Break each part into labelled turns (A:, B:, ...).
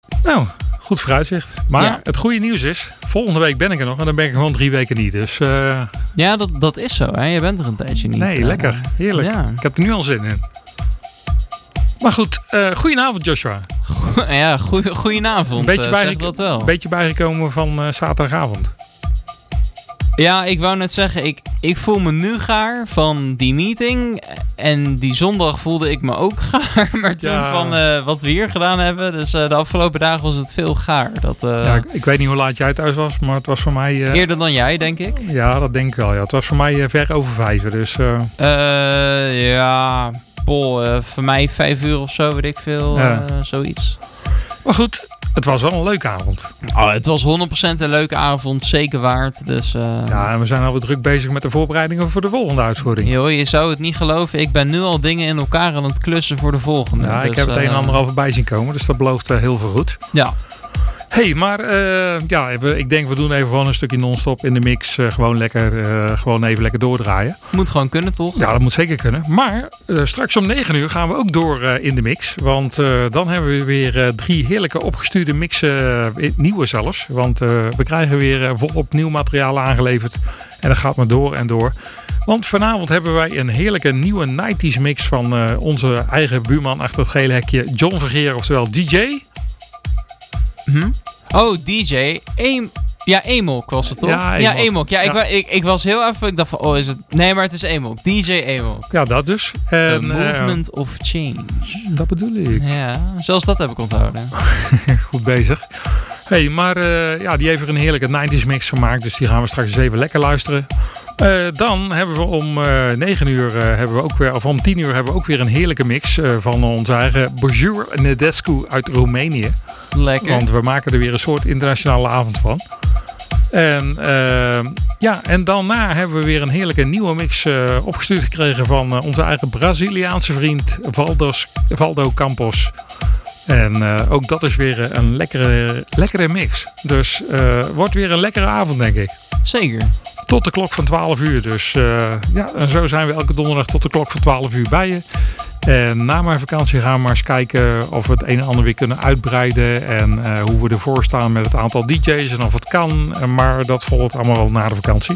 A: Nou, goed vooruitzicht. Maar het goede nieuws is, volgende week ben ik er nog en dan ben ik gewoon 3 weken niet. Dus,
B: ja, dat is zo. Hè? Je bent er een tijdje niet.
A: Nee, lekker. Heerlijk. Ja. Ik heb er nu al zin in. Maar goed, goedenavond Joshua.
B: Ja, goedenavond.
A: Een beetje bijgekomen van zaterdagavond.
B: Ja, ik wou net zeggen, ik voel me nu gaar van die meeting. En die zondag voelde ik me ook gaar. Maar toen van wat we hier gedaan hebben. Dus de afgelopen dagen was het veel gaar.
A: Ik weet niet hoe laat jij thuis was, maar het was voor mij...
B: eerder dan jij, denk ik.
A: Ja, dat denk ik wel. Ja. Het was voor mij ver over 5. Dus,
B: voor mij 5 uur of zo, weet ik veel. Zoiets.
A: Maar goed, het was wel een leuke avond.
B: Oh, het was 100% een leuke avond, zeker waard. Dus,
A: ja, en we zijn alweer druk bezig met de voorbereidingen voor de volgende uitvoering.
B: Joh, je zou het niet geloven. Ik ben nu al dingen in elkaar aan het klussen voor de volgende.
A: Ja, ik heb het een en ander al voorbij zien komen, dus dat belooft heel veel goed.
B: Ja.
A: Hey, maar ik denk we doen even gewoon een stukje non-stop in de mix. Gewoon even lekker doordraaien.
B: Moet gewoon kunnen, toch?
A: Ja, dat moet zeker kunnen. Maar straks om 9 uur gaan we ook door in de mix. Want dan hebben we weer 3 heerlijke opgestuurde mixen. Nieuwe zelfs. Want we krijgen weer volop nieuw materiaal aangeleverd. En dat gaat maar door en door. Want vanavond hebben wij een heerlijke nieuwe 90s mix van onze eigen buurman achter het gele hekje. John Vergeer, oftewel DJ.
B: Oh, DJ. Amok was het toch?
A: Ja,
B: Amok. Ja, ik was heel even... Ik dacht van, is het... Nee, maar het is Amok. DJ Amok.
A: Ja, dat dus.
B: The Movement of Change.
A: Dat bedoel ik.
B: Ja, zelfs dat heb ik onthouden.
A: Goed bezig. Hey, maar die heeft er een heerlijke 90s mix gemaakt. Dus die gaan we straks eens even lekker luisteren. Dan hebben we om 9 uur om 10 uur hebben we ook weer een heerlijke mix van onze eigen Bonjour Nedescu uit Roemenië.
B: Lekker.
A: Want we maken er weer een soort internationale avond van. En daarna hebben we weer een heerlijke nieuwe mix opgestuurd gekregen van onze eigen Braziliaanse vriend Valdo Campos. En ook dat is weer een lekkere mix. Dus wordt weer een lekkere avond, denk ik.
B: Zeker.
A: Tot de klok van 12 uur. Dus en zo zijn we elke donderdag tot de klok van 12 uur bij je. En na mijn vakantie gaan we maar eens kijken of we het een en ander weer kunnen uitbreiden. En hoe we ervoor staan met het aantal DJ's en of het kan. Maar dat volgt allemaal wel na de vakantie.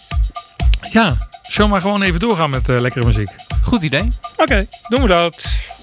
A: Zullen we maar gewoon even doorgaan met lekkere muziek?
B: Goed idee.
A: Oké, doen we dat.